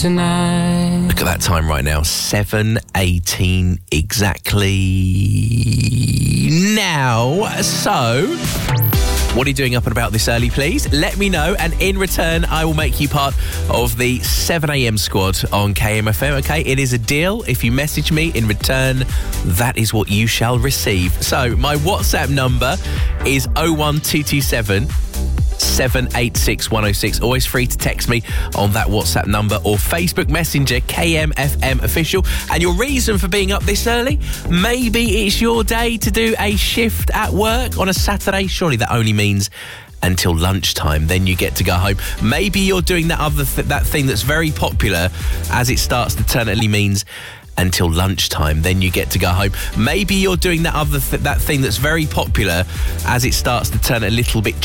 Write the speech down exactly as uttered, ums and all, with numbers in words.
tonight. Look at that time right now, seven eighteen exactly now. So, what are you doing up and about this early, please? Let me know, and in return, I will make you part of the seven a.m. squad on K M F M, okay? It is a deal. If you message me in return, that is what you shall receive. So, my WhatsApp number is oh one two two seven seven eight six one oh six. Always free to text me on that WhatsApp number or Facebook Messenger, K M F M Official. And your reason for being up this early? Maybe it's your day to do a shift at work on a Saturday. Surely that only means until lunchtime, then you get to go home. Maybe you're doing that other th- that thing that's very popular as it starts to turn, it only means until lunchtime, then you get to go home. Maybe you're doing that other th- that thing that's very popular as it starts to turn a little bit